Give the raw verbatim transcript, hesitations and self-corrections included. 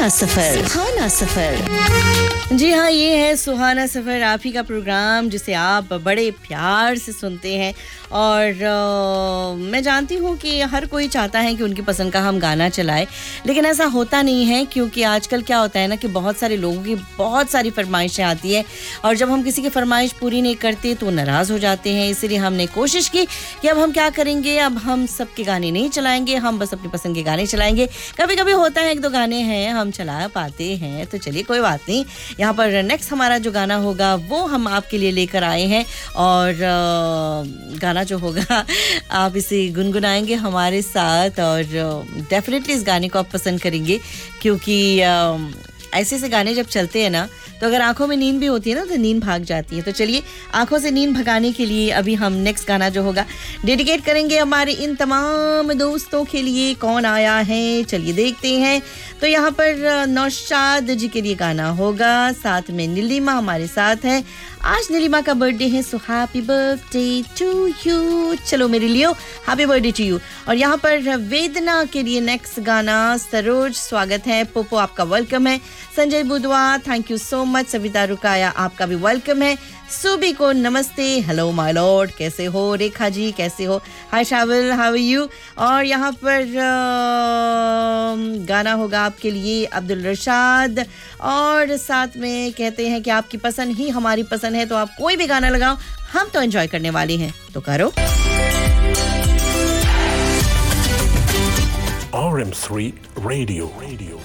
सुहाना सफर सुहाना सफर जी हाँ, ये है सुहाना सफर, आप ही का प्रोग्राम जिसे आप बड़े प्यार से सुनते हैं। और आ, मैं जानती हूँ कि हर कोई चाहता है कि उनकी पसंद का हम गाना चलाएं, लेकिन ऐसा होता नहीं है, क्योंकि आजकल क्या होता है ना कि बहुत सारे लोगों की बहुत सारी फरमाइशें आती है और जब हम किसी की फरमाइश पूरी नहीं करते तो नाराज़ हो जाते हैं। इसलिए हमने कोशिश की कि अब हम क्या करेंगे, अब हम सबके गाने नहीं चलाएंगे, हम बस अपनी पसंद के गाने चलाएंगे। कभी कभी होता है एक दो गाने हैं हम चला पाते हैं, तो चलिए कोई बात नहीं। यहाँ पर नेक्स्ट हमारा जो गाना होगा वो हम आपके लिए लेकर आए हैं और गाना जो होगा आप इसे गुनगुनाएंगे हमारे साथ और डेफिनेटली इस गाने को आप पसंद करेंगे, क्योंकि ऐसे ऐसे गाने जब चलते हैं ना तो अगर आंखों में नींद भी होती है ना तो नींद भाग जाती है। तो चलिए आंखों से नींद भगाने के लिए अभी हम नेक्स्ट गाना जो होगा डेडिकेट करेंगे हमारे इन तमाम दोस्तों के लिए। कौन आया है चलिए देखते हैं। तो यहाँ पर नौशाद जी के लिए गाना होगा, साथ में नीलिमा हमारे साथ है। आज नीलिमा का बर्थडे है, so happy birthday to you. चलो मेरे लिए हैप्पी बर्थडे टू यू। और यहाँ पर वेदना के लिए नेक्स्ट गाना सरोज स्वागत है। पोपो आपका वेलकम है। Sanjay Budhwa thank you so much. Savita रुकाया आपका भी वेलकम है। सुबी को नमस्ते, हेलो माय लॉर्ड, कैसे हो? रेखा जी कैसे हो? हाय शाविल, हाउ आर यू? और यहाँ पर गाना होगा आपके लिए अब्दुल रशाद, और साथ में कहते हैं कि आपकी पसंद ही हमारी पसंद है, तो आप कोई भी गाना लगाओ, हम तो एंजॉय करने वाले हैं, तो करो। R M three Radio. Radio.